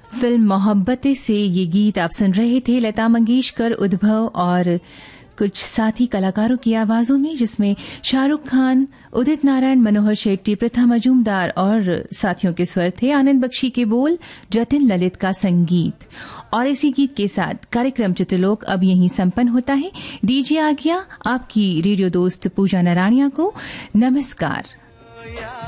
Film Mohabbatein से ये गीत आप सुन रहे थे लता मंगेशकर, उद्भव और कुछ साथी कलाकारों की आवाजों में, जिसमें शाहरुख खान, उदित नारायण, मनोहर शेट्टी, प्रथा मजूमदार और साथियों के स्वर थे। आनंद बख्शी के बोल, जतिन ललित का संगीत। और इसी गीत के साथ कार्यक्रम चित्रलोक अब यहीं संपन्न होता है। दीजिए आज्ञा आपकी रेडियो दोस्त पूजा नराणिया को। नमस्कार।